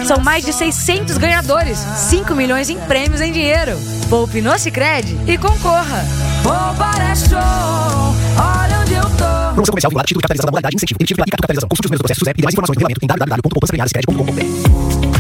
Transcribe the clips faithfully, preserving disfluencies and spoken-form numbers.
São mais de seiscentos ganhadores, cinco milhões em prêmios em dinheiro. Poupe no Sicredi e concorra. Poupar é show, olha onde eu tô. Promoção comercial vinculada, título de capitalização da modalidade, incentivo, emitido pela Capitalização. Consulte os primeiros processos e demais informações no regulamento em w w w ponto poupança premiada sicredi ponto com ponto b r.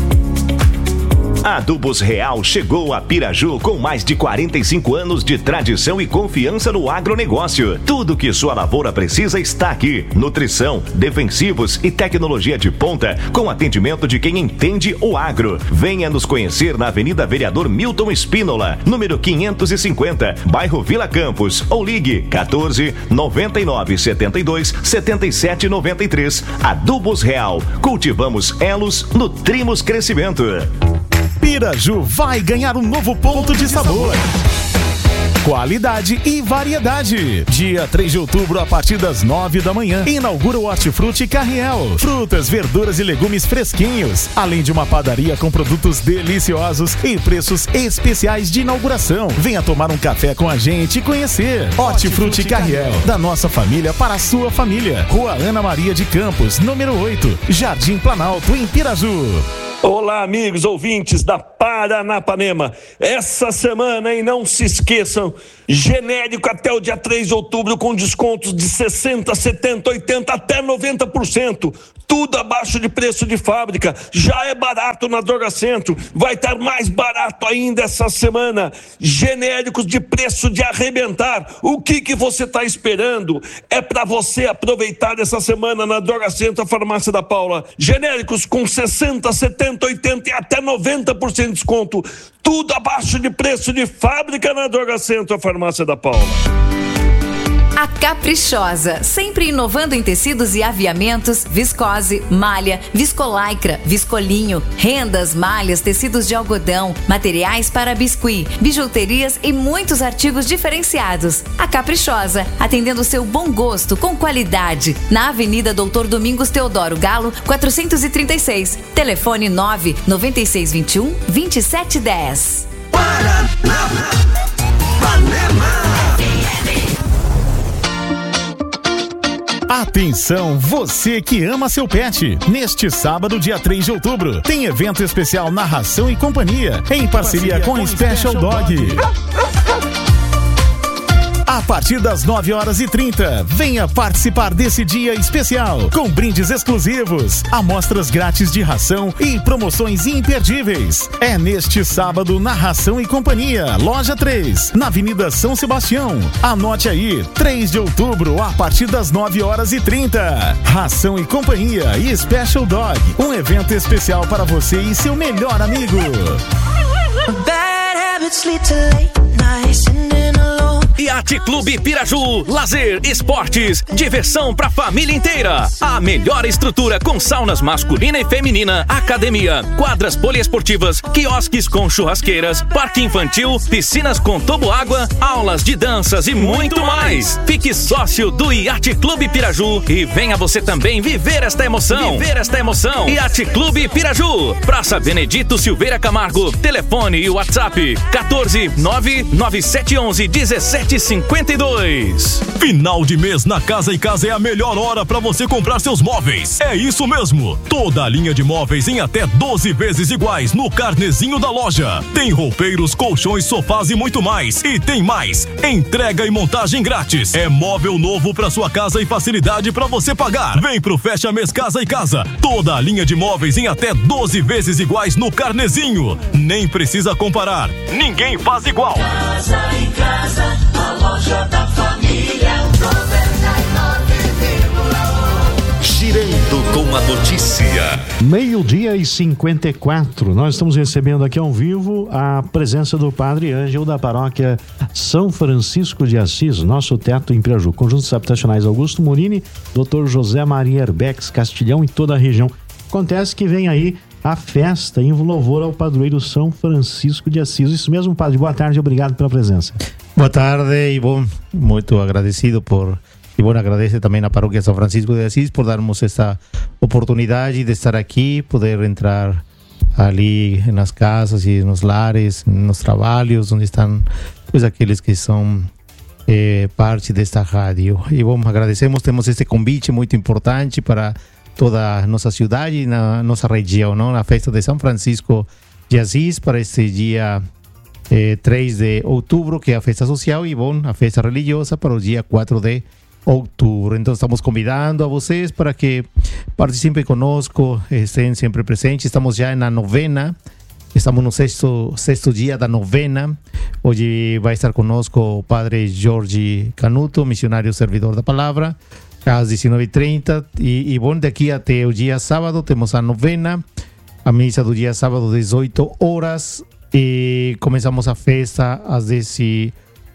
Adubos Real chegou a Piraju com mais de quarenta e cinco anos de tradição e confiança no agronegócio. Tudo que sua lavoura precisa está aqui. Nutrição, defensivos e tecnologia de ponta com atendimento de quem entende o agro. Venha nos conhecer na Avenida Vereador Milton Espínola, número quinhentos e cinquenta, bairro Vila Campos, ou ligue quatorze, noventa e nove, setenta e dois, setenta e sete, noventa e três. Adubos Real. Cultivamos elos, nutrimos crescimento. Piraju vai ganhar um novo ponto de sabor. Qualidade e variedade. Dia três de outubro, a partir das nove da manhã, inaugura o Hortifruti Carriel. Frutas, verduras e legumes fresquinhos, além de uma padaria com produtos deliciosos e preços especiais de inauguração. Venha tomar um café com a gente e conhecer. Hortifruti Carriel, da nossa família para a sua família. Rua Ana Maria de Campos, número oito, Jardim Planalto, em Piraju. Olá, amigos ouvintes da Paranapanema. Essa semana, hein, não se esqueçam, genérico até o dia três de outubro com descontos de sessenta, setenta, oitenta até noventa por cento. Tudo abaixo de preço de fábrica. Já é barato na Droga Centro. Vai estar mais barato ainda essa semana. Genéricos de preço de arrebentar. O que que você está esperando? É para você aproveitar essa semana na Droga Centro, a Farmácia da Paula. Genéricos com sessenta, setenta, oitenta e até noventa por cento de desconto. Tudo abaixo de preço de fábrica na Droga Centro, a Farmácia da Paula. A Caprichosa, sempre inovando em tecidos e aviamentos, viscose, malha, viscolaicra, viscolinho, rendas, malhas, tecidos de algodão, materiais para biscuit, bijuterias e muitos artigos diferenciados. A Caprichosa, atendendo seu bom gosto com qualidade. Na Avenida Doutor Domingos Teodoro Galo, quatrocentos e trinta e seis. Telefone nove nove seis dois um, dois sete um zero. Atenção, você que ama seu pet. Neste sábado, dia três de outubro, tem evento especial na Ração e Companhia, em parceria com a Special Dog. A partir das nove horas e trinta, venha participar desse dia especial, com brindes exclusivos, amostras grátis de ração e promoções imperdíveis. É neste sábado na Ração e Companhia, loja três, na Avenida São Sebastião. Anote aí, três de outubro, a partir das nove horas e trinta. Ração e Companhia e Special Dog, um evento especial para você e seu melhor amigo. Yacht Clube Piraju, lazer, esportes, diversão pra família inteira. A melhor estrutura com saunas masculina e feminina, academia, quadras poliesportivas, quiosques com churrasqueiras, parque infantil, piscinas com toboágua, aulas de danças e muito mais. Fique sócio do Yacht Clube Piraju e venha você também viver esta emoção. Viver esta emoção. Yacht Clube Piraju, Praça Benedito Silveira Camargo, telefone e WhatsApp quatorze, nove nove sete um um, um sete cinquenta e dois. Final de mês na Casa e Casa é a melhor hora para você comprar seus móveis. É isso mesmo. Toda a linha de móveis em até doze vezes iguais no carnezinho da loja. Tem roupeiros, colchões, sofás e muito mais. E tem mais. Entrega e montagem grátis. É móvel novo para sua casa e facilidade para você pagar. Vem pro Fecha Mês Casa e Casa. Toda a linha de móveis em até doze vezes iguais no carnezinho. Nem precisa comparar. Ninguém faz igual. Casa e Casa, a loja da família, noventa e nove vírgula um. Girando com a notícia. Meio-dia e cinquenta e quatro. Nós estamos recebendo aqui ao vivo a presença do Padre Ângelo da paróquia São Francisco de Assis, nosso teto em Piraju. Conjuntos habitacionais Augusto Morini, doutor José Maria Herbex, Castilhão e toda a região. Acontece que vem aí a festa em louvor ao padroeiro São Francisco de Assis. Isso mesmo, padre. Boa tarde, obrigado pela presença. Boa tarde e bom, muito agradecido por, e bom, agradeço também a paróquia São Francisco de Assis por darmos esta oportunidade de estar aqui, poder entrar ali nas casas e nos lares, nos trabalhos, onde estão pois, aqueles que são eh, parte desta rádio. E bom, agradecemos, temos este convite muito importante para toda a nossa cidade e na nossa região, não? Na festa de São Francisco de Assis para este dia eh, três de outubro, que é a festa social, e bom, a festa religiosa para o dia quatro de outubro. Então estamos convidando a vocês para que participem conosco, estén sempre presentes. Estamos já na novena, estamos no sexto, sexto dia da novena. Hoje vai estar conosco o padre Jorge Canuto, missionário servidor da palavra, às dezenove e trinta. E, e bom, daqui até o dia sábado temos a novena, a missa do dia sábado, dezoito horas, e começamos a festa às dezenove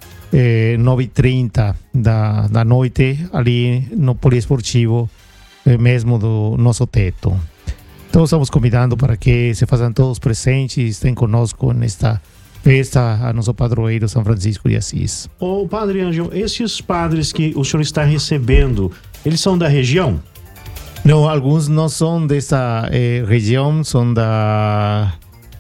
e trinta da, da noite, ali no poliesportivo, eh, mesmo do nosso teto. Então estamos convidando para que se façam todos presentes e estejam conosco nesta festa a nosso padroeiro São Francisco de Assis. Ô Padre Ângelo, esses padres que o senhor está recebendo, eles são da região? Não, alguns não são dessa eh, região, são da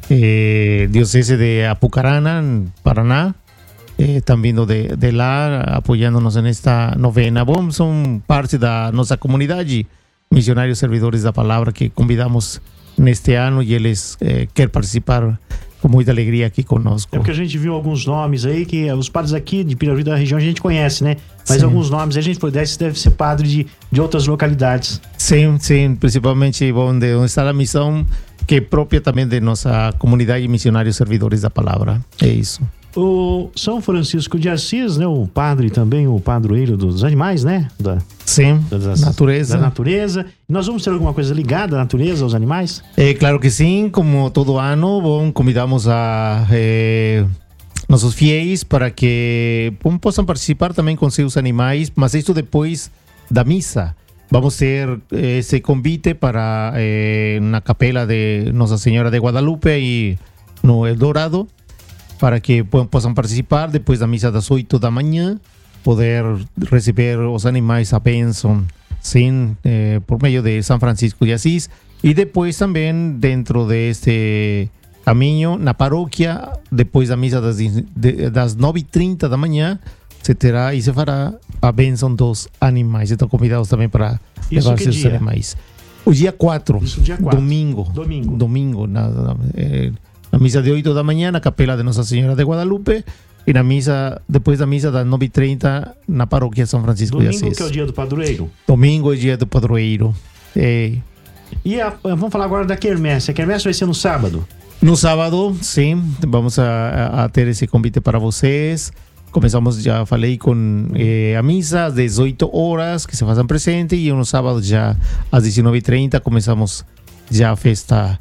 eh, Diocese de Apucarana, Paraná. Eh, estão vindo de, de lá, apoiando-nos nesta novena. Bom, são parte da nossa comunidade, missionários servidores da palavra, que convidamos neste ano, e eles eh, querem participar com muita alegria aqui conosco. É porque a gente viu alguns nomes aí, que os padres aqui de Pirajuí da região a gente conhece, né? Mas sim, alguns nomes a gente pudesse, deve ser padre de, de outras localidades. Sim, sim, principalmente bom, de onde está a missão, que é própria também de nossa comunidade de missionários servidores da palavra. É isso. O São Francisco de Assis, né? O padre também, o padroeiro dos animais, né? Da, Sim, das, natureza. Da natureza. Nós vamos ter alguma coisa ligada à natureza, aos animais? É claro que sim, como todo ano, bom, convidamos a eh, nossos fiéis para que bom, possam participar também com seus animais, mas isso depois da missa. Vamos ter esse convite para eh, na capela de Nossa Senhora de Guadalupe e no Eldorado, para que possam participar depois da missa das oito da manhã, poder receber os animais a bênção, sim, eh, por meio de São Francisco de Assis. E depois também, dentro deste caminho, na paróquia, depois da missa das, de, das nove e trinta da manhã, se terá e se fará a bênção dos animais. Estão convidados também para levar seus dia? animais. O dia quatro, Isso, dia quatro. domingo. Domingo. Domingo, na, na, eh, na missa de oito da manhã, na capela de Nossa Senhora de Guadalupe, e na missa, depois da missa das nove e trinta, na paróquia São Francisco Domingo, de Assis. que é o dia do padroeiro? Domingo é o dia do padroeiro. É. E a, vamos falar agora da quermesse. A quermesse vai ser no sábado? No sábado, sim, vamos a, a ter esse convite para vocês. Começamos, já falei, com eh, a missa às dezoito horas, que se façam presente, e no sábado, já às dezenove e trinta, começamos já a festa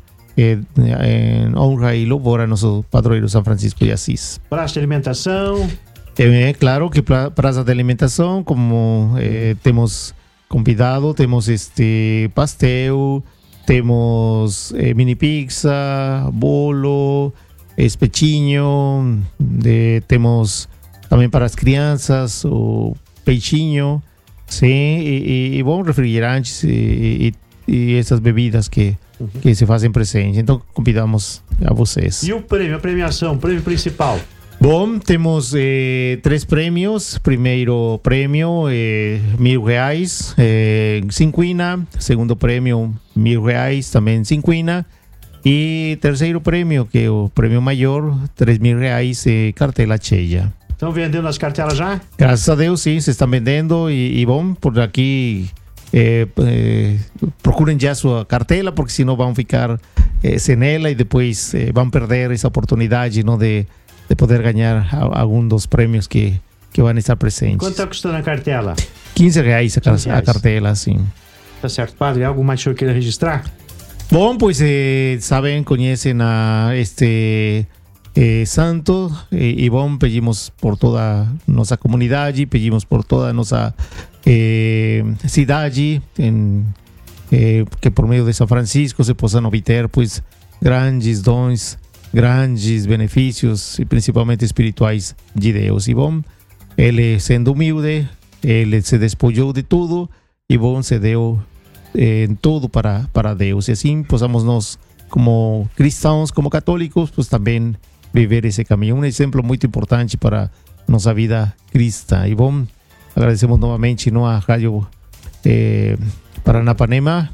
em honra e louvor a nosso padroeiro São Francisco de Assis. Praça de alimentação? É claro que pra, praça de alimentação, como eh, temos convidado, temos este pastel, temos eh, mini pizza, bolo, espetinho, de, temos também para as crianças o peixinho, sim, e, e, e bom, refrigerantes e, e, e essas bebidas que que se fazem presente. Então convidamos a vocês. E o prêmio, a premiação, o prêmio principal? Bom, temos eh, três prêmios. Primeiro prêmio, eh, mil reais, eh, cinquina. Segundo prêmio, mil reais, também cinquina. E terceiro prêmio, que é o prêmio maior, três mil reais, eh, cartela cheia. Estão vendendo as cartelas já? Graças a Deus, sim, se estão vendendo. E, e bom, por aqui... Eh, eh, procurem já sua cartela, porque senão vão ficar eh, sem ela e depois eh, vão perder essa oportunidade, não, de, de poder ganhar a, algum dos prêmios que, que vão estar presentes. Quanto está custando a cartela? quinze reais a, quinze reais a cartela, sim. Tá certo, padre. Algo mais que o senhor queira registrar? Bom, pois eh, sabem, conhecem a este eh, santo eh, e bom, pedimos por toda nossa comunidade, pedimos por toda nossa Eh, cidade, em, eh, que por meio de São Francisco se possam obter pues, grandes dons, grandes benefícios e principalmente espirituais de Deus. E bom, ele sendo humilde, ele se despojou de tudo e bom, se deu eh, tudo para, para Deus. E assim possamos nós, como cristãos, como católicos, pues também viver esse caminho. Um exemplo muito importante para nossa vida cristã. E bom, agradecemos novamente, ¿no?, a Rádio eh, Paranapanema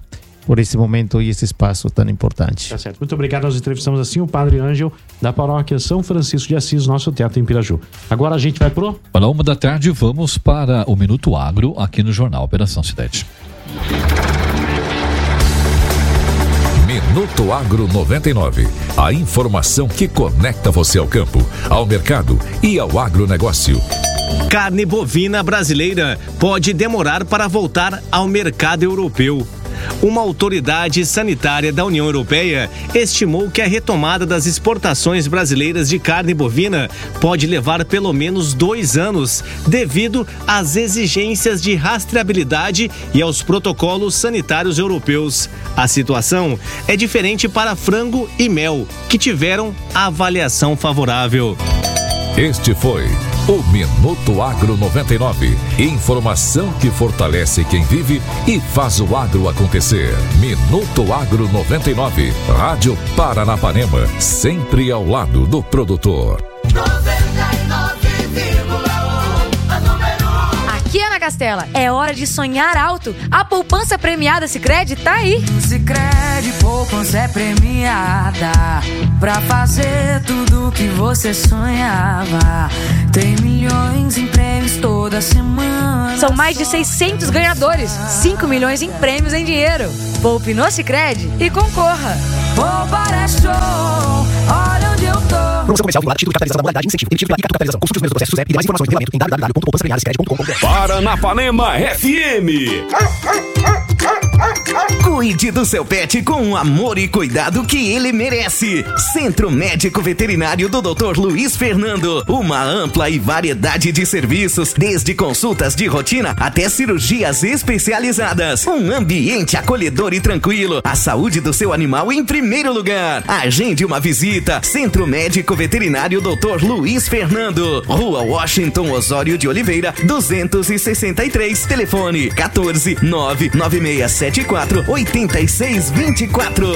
por esse momento e esse espaço tão importante. Tá certo. Muito obrigado. Nós entrevistamos assim o Padre Ângelo da paróquia São Francisco de Assis, nosso teto em Piraju. Agora a gente vai pro... Para uma da tarde, vamos para o Minuto Agro aqui no Jornal Operação Cidade. Minuto Agro noventa e nove. A informação que conecta você ao campo, ao mercado e ao agronegócio. Carne bovina brasileira pode demorar para voltar ao mercado europeu. Uma autoridade sanitária da União Europeia estimou que a retomada das exportações brasileiras de carne bovina pode levar pelo menos dois anos, devido às exigências de rastreabilidade e aos protocolos sanitários europeus. A situação é diferente para frango e mel, que tiveram avaliação favorável. Este foi o Minuto Agro noventa e nove. Informação que fortalece quem vive e faz o agro acontecer. Minuto Agro noventa e nove. Rádio Paranapanema, sempre ao lado do produtor. Aqui, Ana Castela, é hora de sonhar alto. A poupança premiada Sicredi tá aí. Sicredi poupança é premiada pra fazer tudo que você sonhava. Tem milhões em prêmios toda semana. São mais de seiscentos ganhadores, cinco milhões em prêmios em dinheiro. Poupe no Sicredi e concorra. Poupar é show, olha onde eu tô. Promoção comercial vinculada, título de capitalização da modalidade incentivo. Emitido pela Capitalização. Consulte os primeiros processos e demais informações no regulamento em w w w ponto poupança premiada sicredi ponto com ponto b r. Paranapanema F M. Cuide do seu pet com o amor e cuidado que ele merece. Centro Médico Veterinário do doutor Luiz Fernando. Uma ampla e variedade de serviços, desde consultas de rotina até cirurgias especializadas. Um ambiente acolhedor e tranquilo. A saúde do seu animal em primeiro lugar. Agende uma visita. Centro Médico Veterinário doutor Luiz Fernando. Rua Washington Osório de Oliveira, duzentos e sessenta e três. Telefone quatorze nove nove seis sete quatro oito seis dois quatro.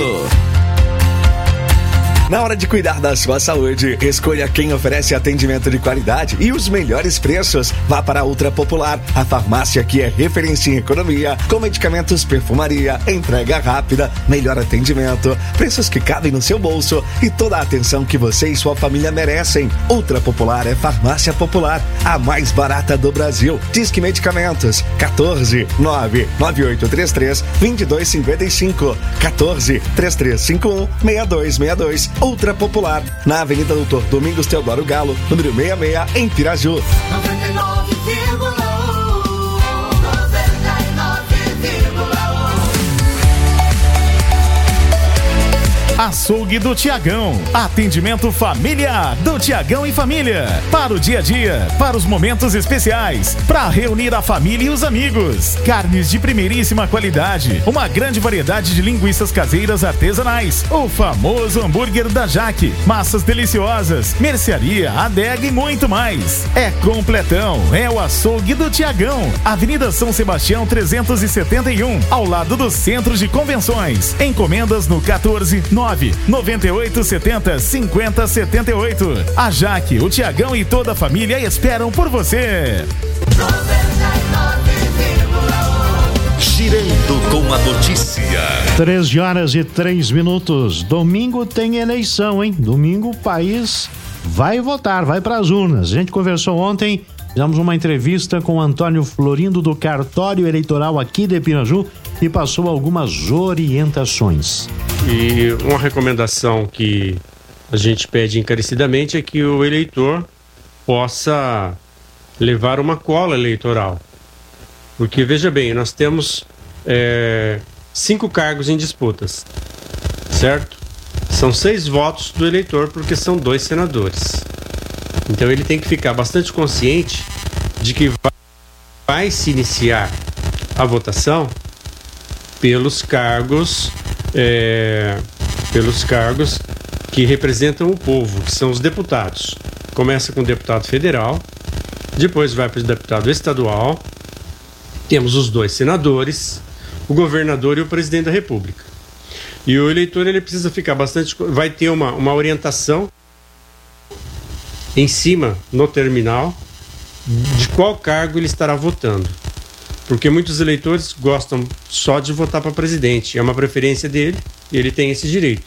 Na hora de cuidar da sua saúde, escolha quem oferece atendimento de qualidade e os melhores preços. Vá para a Ultra Popular, a farmácia que é referência em economia, com medicamentos, perfumaria, entrega rápida, melhor atendimento, preços que cabem no seu bolso e toda a atenção que você e sua família merecem. Ultra Popular é farmácia popular, a mais barata do Brasil. Disque Medicamentos, quatorze nove nove oito três três dois dois cinco cinco, quatorze três três cinco um seis dois seis dois. Ultra Popular, na Avenida Doutor Domingos Teodoro Galo, número sessenta e seis, em Piraju. noventa e nove vírgula um, noventa e nove vírgula um. Açougue do Tiagão. Atendimento familiar do Tiagão e Família. Para o dia a dia, para os momentos especiais, para reunir a família e os amigos. Carnes de primeiríssima qualidade. Uma grande variedade de linguiças caseiras artesanais. O famoso hambúrguer da Jaque. Massas deliciosas. Mercearia, adega e muito mais. É completão. É o Açougue do Tiagão. Avenida São Sebastião trezentos e setenta e um. Ao lado do Centro de Convenções. Encomendas no quatorze nove noventa e oito setenta cinquenta setenta e oito. A Jaque, o Tiagão e toda a família esperam por você. Girando com a notícia. treze horas e três minutos. Domingo tem eleição, hein? Domingo o país vai votar, vai para as urnas. A gente conversou ontem, fizemos uma entrevista com o Antônio Florindo do Cartório Eleitoral aqui de Piraju e passou algumas orientações. E uma recomendação que a gente pede encarecidamente é que o eleitor possa levar uma cola eleitoral. Porque, veja bem, nós temos é, cinco cargos em disputas, certo? São seis votos do eleitor, porque são dois senadores. Então ele tem que ficar bastante consciente de que vai, vai se iniciar a votação pelos cargos, é, pelos cargos que representam o povo, que são os deputados. Começa com o deputado federal, depois vai para o deputado estadual, temos os dois senadores, o governador e o presidente da República. E o eleitor ele precisa ficar bastante... Vai ter uma, uma orientação em cima, no terminal, de qual cargo ele estará votando. Porque muitos eleitores gostam só de votar para presidente, é uma preferência dele e ele tem esse direito.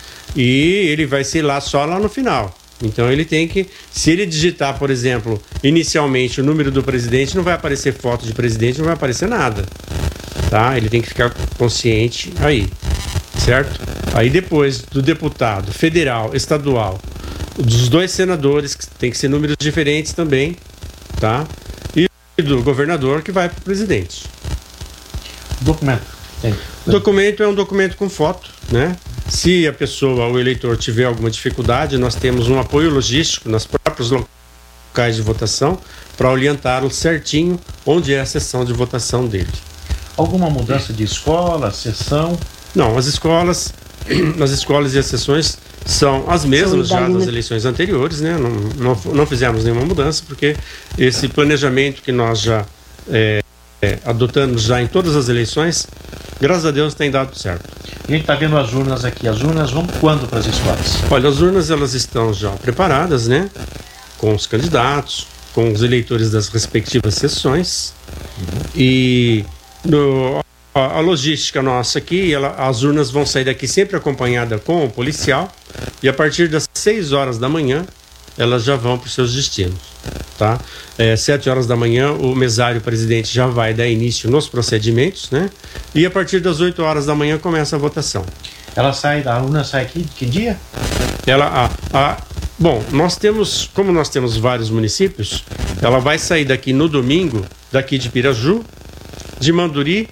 E ele vai ser lá só lá no final. Então ele tem que, se ele digitar, por exemplo, inicialmente o número do presidente, não vai aparecer foto de presidente, não vai aparecer nada, tá? Ele tem que ficar consciente aí, certo? Aí depois do deputado federal, estadual, dos dois senadores, que tem que ser números diferentes também, tá? E do governador, que vai para o presidente. Documento. Tem. O documento é um documento com foto, né? Se a pessoa, o eleitor, tiver alguma dificuldade, nós temos um apoio logístico nos próprios locais de votação para orientá-lo certinho onde é a sessão de votação dele. Alguma mudança de escola, sessão? Não, as escolas, as escolas e as sessões são as mesmas já das eleições anteriores, né? Não, não, não fizemos nenhuma mudança, porque esse planejamento que nós já é, é, adotamos já em todas as eleições, graças a Deus tem dado certo. A gente está vendo as urnas aqui. As urnas vão quando para as escolas? Olha, as urnas elas estão já preparadas, né? Com os candidatos, com os eleitores das respectivas sessões. Uhum. E no, a, a logística nossa aqui, ela, as urnas vão sair daqui sempre acompanhada com o policial. E a partir das seis horas da manhã, elas já vão para os seus destinos, tá? É, sete horas da manhã, o mesário presidente já vai dar início nos procedimentos, né? E a partir das oito horas da manhã começa a votação. Ela sai, a urna sai aqui, que dia? Ela, a, a, bom, nós temos, como nós temos vários municípios, ela vai sair daqui no domingo, daqui de Piraju, de Manduri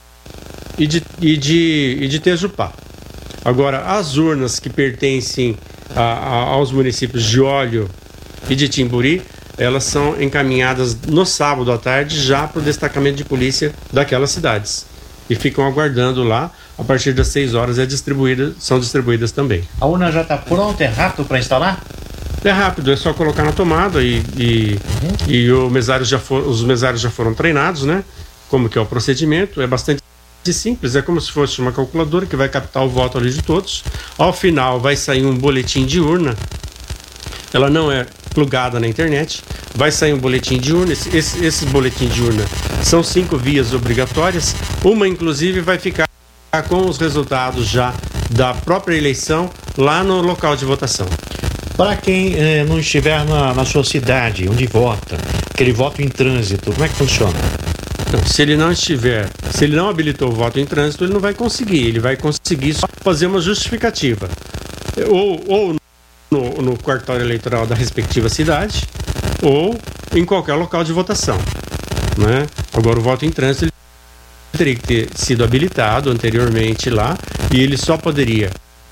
e de, e de, e de Tejupá. Agora, as urnas que pertencem a, a, aos municípios de Óleo e de Timburi, elas são encaminhadas no sábado à tarde já para o destacamento de polícia daquelas cidades. E ficam aguardando lá, a partir das seis horas é distribuída, são distribuídas também. A urna já está pronta, é rápido para instalar? É rápido, é só colocar na tomada e, e, uhum. e o mesário já for, os mesários já foram treinados, né? Como que é o procedimento, é bastante simples, é como se fosse uma calculadora que vai captar o voto ali de todos. Ao final vai sair um boletim de urna, ela não é plugada na internet, vai sair um boletim de urna, esse, esse, esse boletim de urna são cinco vias obrigatórias, uma inclusive vai ficar com os resultados já da própria eleição lá no local de votação. Para quem eh, não estiver na, na sua cidade, onde vota, aquele voto em trânsito, como é que funciona? Então, se ele não estiver, se ele não habilitou o voto em trânsito, ele não vai conseguir, ele vai conseguir só fazer uma justificativa. Ou, ou no, no cartório eleitoral da respectiva cidade, ou em qualquer local de votação, né? Agora, o voto em trânsito ele teria que ter sido habilitado anteriormente lá, e ele só poderia...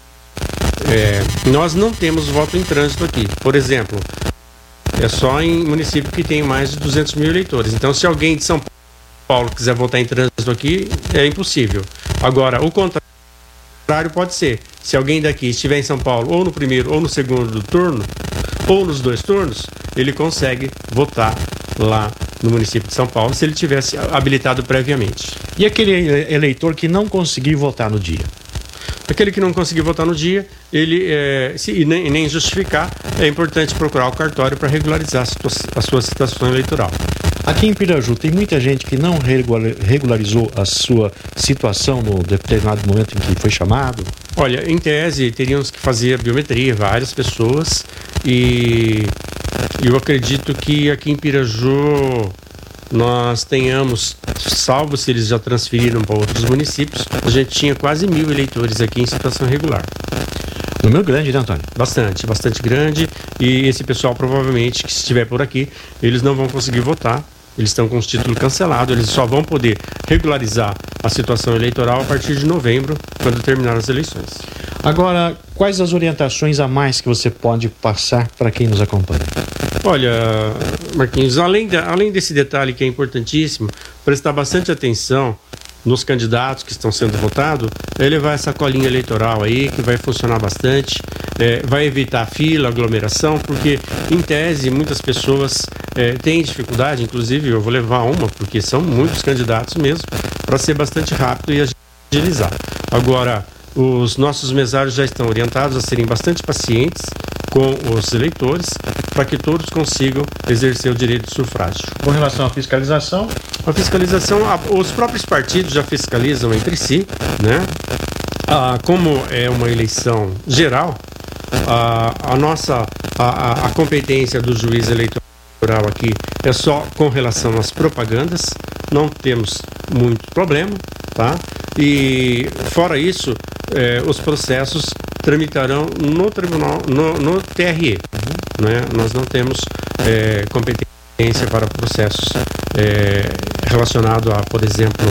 É, nós não temos voto em trânsito aqui, por exemplo, é só em município que tem mais de duzentos mil eleitores. Então, se alguém de São Paulo quiser votar em trânsito aqui, é impossível. Agora, o contrário pode ser. Se alguém daqui estiver em São Paulo, ou no primeiro ou no segundo turno, ou nos dois turnos, ele consegue votar lá no município de São Paulo, se ele tivesse habilitado previamente. E aquele eleitor que não conseguir votar no dia? Aquele que não conseguir votar no dia, ele é, se, e nem, nem justificar, é importante procurar o cartório para regularizar a, situa a sua situação eleitoral. Aqui em Piraju tem muita gente que não regularizou a sua situação no determinado momento em que foi chamado? Olha, em tese, teríamos que fazer a biometria, várias pessoas, e eu acredito que aqui em Piraju nós tenhamos, salvo se eles já transferiram para outros municípios, a gente tinha quase mil eleitores aqui em situação irregular. Número grande, né, Antônio? Bastante, bastante grande, e esse pessoal provavelmente que estiver por aqui, eles não vão conseguir votar, eles estão com os títulos cancelados, eles só vão poder regularizar a situação eleitoral a partir de novembro, quando terminar as eleições. Agora, quais as orientações a mais que você pode passar para quem nos acompanha? Olha, Marquinhos, além, de, além desse detalhe que é importantíssimo, prestar bastante atenção nos candidatos que estão sendo votados, é levar essa colinha eleitoral aí, que vai funcionar bastante, é, vai evitar fila, aglomeração, porque, em tese, muitas pessoas é, têm dificuldade, inclusive eu vou levar uma, porque são muitos candidatos mesmo, para ser bastante rápido e agilizar. Agora, os nossos mesários já estão orientados a serem bastante pacientes com os eleitores, para que todos consigam exercer o direito de sufrágio. Com relação à fiscalização, A fiscalização, os próprios partidos já fiscalizam entre si, né? Ah, como é uma eleição geral, a, a nossa a, a competência do juiz eleitoral aqui é só com relação às propagandas, não temos muito problema, tá? E fora isso, eh, os processos tramitarão no tribunal, no, no T R E, né? Nós não temos eh, competência para processos eh, relacionados a, por exemplo,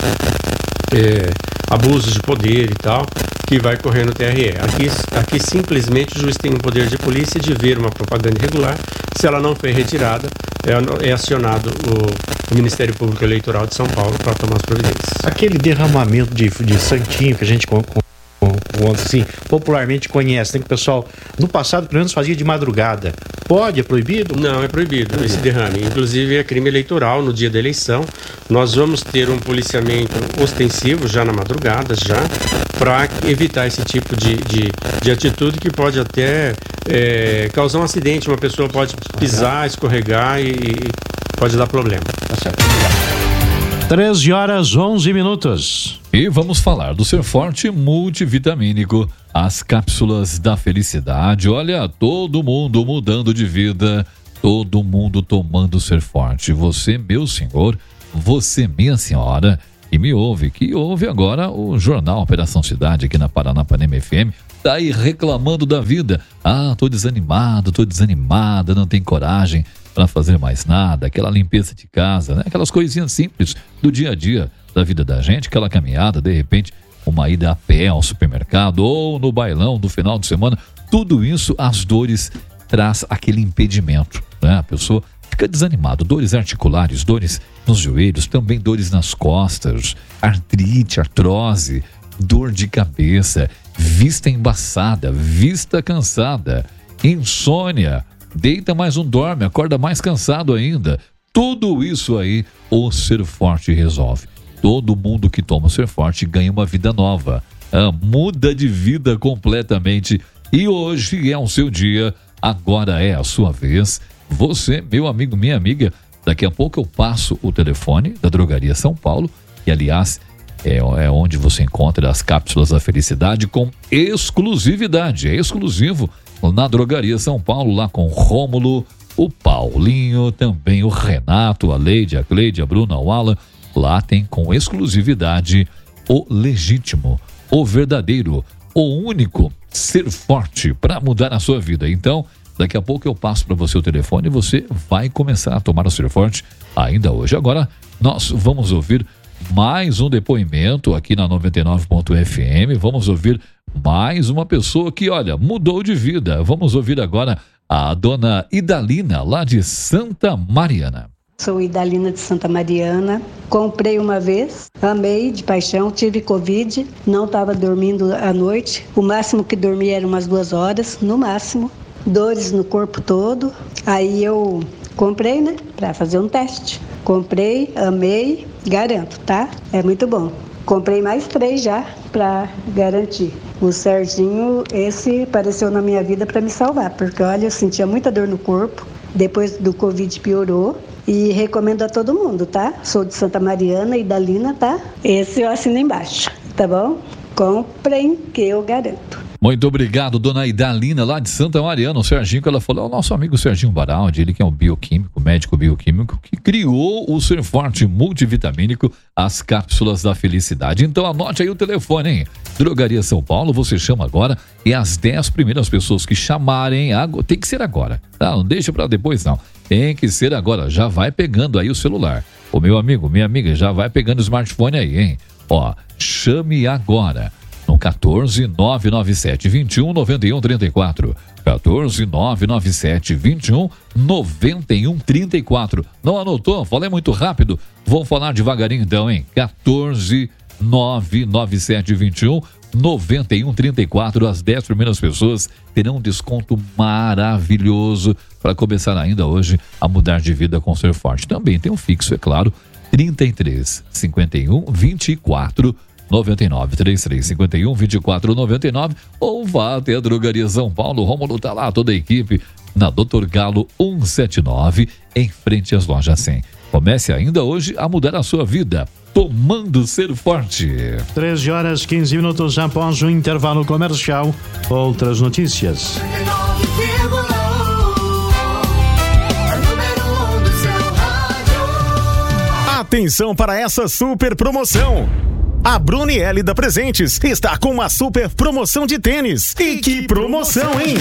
eh, abusos de poder e tal, que vai correr no T R E. Aqui, aqui simplesmente o juiz tem o poder de polícia de ver uma propaganda irregular. Se ela não foi retirada, é, é acionado o, o Ministério Público Eleitoral de São Paulo para tomar as providências. Aquele derramamento de, de santinho que a gente com, com, com, assim, popularmente conhece, né, que o pessoal no passado pelo menos fazia de madrugada. Pode? É proibido? Não, é proibido esse derrame. Inclusive é crime eleitoral no dia da eleição. Nós vamos ter um policiamento ostensivo já na madrugada, já, para evitar esse tipo de, de, de atitude que pode até é, causar um acidente. Uma pessoa pode pisar, escorregar e, e pode dar problema. Tá certo. treze horas, onze minutos. E vamos falar do Ser Forte multivitamínico, as cápsulas da felicidade. Olha, todo mundo mudando de vida, todo mundo tomando Ser Forte. Você, meu senhor, você, minha senhora, e me ouve, que ouve agora o Jornal Operação Cidade aqui na Paranapanema F M, tá aí reclamando da vida. Ah, tô desanimado, tô desanimada, não tem coragem para fazer mais nada, aquela limpeza de casa, né? Aquelas coisinhas simples do dia a dia da vida da gente, aquela caminhada, de repente, uma ida a pé ao supermercado ou no bailão do final de semana, tudo isso, as dores traz aquele impedimento, né? A pessoa fica desanimado, dores articulares, dores nos joelhos, também dores nas costas, artrite, artrose, dor de cabeça, vista embaçada, vista cansada, insônia, deita mais um dorme, acorda mais cansado ainda. Tudo isso aí o Ser Forte resolve. Todo mundo que toma o Ser Forte ganha uma vida nova, ah, muda de vida completamente. E hoje é o seu dia, agora é a sua vez. Você, meu amigo, minha amiga, daqui a pouco eu passo o telefone da Drogaria São Paulo, e aliás, é, é onde você encontra as cápsulas da felicidade com exclusividade, é exclusivo na Drogaria São Paulo, lá com o Rômulo, o Paulinho, também o Renato, a Leide, a Cleide, a Bruna, o Alan. Lá tem com exclusividade o legítimo, o verdadeiro, o único Ser Forte para mudar a sua vida. Então, daqui a pouco eu passo para você o telefone e você vai começar a tomar o Ser Forte ainda hoje. Agora, nós vamos ouvir mais um depoimento aqui na noventa e nove ponto F M. Vamos ouvir mais uma pessoa que, olha, mudou de vida. Vamos ouvir agora a dona Idalina, lá de Santa Mariana. Sou Idalina de Santa Mariana, comprei uma vez, amei de paixão, tive Covid, não estava dormindo à noite, o máximo que dormi era umas duas horas, no máximo, dores no corpo todo, aí eu comprei, né, para fazer um teste, comprei, amei, garanto, tá? É muito bom. Comprei mais três já para garantir. O Serginho, esse apareceu na minha vida para me salvar, porque olha, eu sentia muita dor no corpo, depois do Covid piorou. E recomendo a todo mundo, tá? Sou de Santa Mariana, Idalina, tá? Esse eu assino embaixo, tá bom? Comprem que eu garanto. Muito obrigado, dona Idalina, lá de Santa Mariana. O Serginho, que ela falou, é o nosso amigo Serginho Baraldi, ele que é um bioquímico, médico bioquímico, que criou o Ser Forte multivitamínico, as cápsulas da felicidade. Então anote aí o telefone, hein? Drogaria São Paulo, você chama agora e as dez primeiras pessoas que chamarem, tem que ser agora, tá? Não deixa pra depois, não. Tem que ser agora, já vai pegando aí o celular. Ô meu amigo, minha amiga, já vai pegando o smartphone aí, hein? Ó, chame agora no quatorze nove nove sete vinte e um noventa e um trinta e quatro. quatorze nove nove sete vinte e um noventa e um trinta e quatro. Não anotou? Falei muito rápido. Vou falar devagarinho então, hein? quatorze nove nove sete vinte e um noventa e um trinta e quatro. As dez primeiras pessoas terão um desconto maravilhoso para começar ainda hoje a mudar de vida com o Ser Forte. Também tem um fixo, é claro, trinta e três, cinquenta e um, vinte e quatro, noventa e nove, trinta e três, cinquenta e um, vinte e quatro, noventa e nove, ou vá até a Drogaria São Paulo. O Rômulo tá lá, toda a equipe, na doutor Galo cento e setenta e nove, em frente às lojas cem. Comece ainda hoje a mudar a sua vida, tomando Ser Forte. treze horas, quinze minutos após o intervalo comercial. Outras notícias. Atenção para essa super promoção. A Brunielli da Presentes está com uma super promoção de tênis. E que promoção, hein?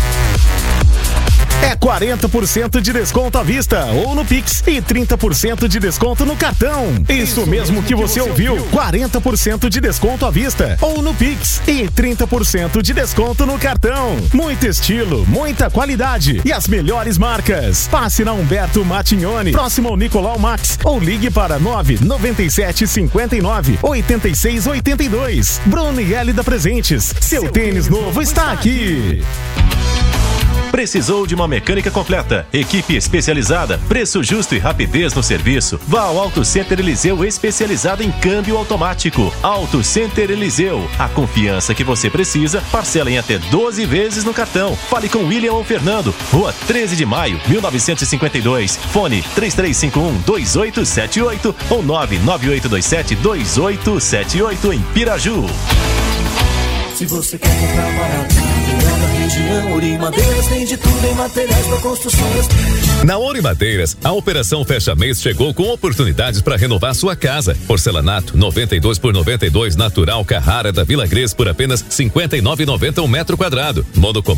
É quarenta por cento de desconto à vista ou no Pix e trinta por cento de desconto no cartão. Isso mesmo que você ouviu, quarenta por cento de desconto à vista ou no Pix e trinta por cento de desconto no cartão. Muito estilo, muita qualidade e as melhores marcas. Passe na Humberto Matignoni, próximo ao Nicolau Max, ou ligue para nove nove sete cinco nove oito seis oito dois. Brunielli da Presentes, seu tênis novo está aqui. Precisou de uma mecânica completa, equipe especializada, preço justo e rapidez no serviço? Vá ao Auto Center Eliseu, especializado em câmbio automático. Auto Center Eliseu, a confiança que você precisa, parcela em até doze vezes no cartão. Fale com William ou Fernando, Rua treze de maio, mil novecentos e cinquenta e dois, fone três três cinco um dois oito sete oito ou nove nove oito dois sete dois oito sete oito em Piraju. Se você quer comprar barato, melhor na região, Ori Madeiras tem de tudo em materiais para construções. Na Ori Madeiras, a operação Fecha Mês chegou com oportunidades para renovar sua casa. Porcelanato noventa e dois por noventa e dois natural Carrara da Vila Gres por apenas cinquenta e nove reais e noventa centavos um metro quadrado. Monocomando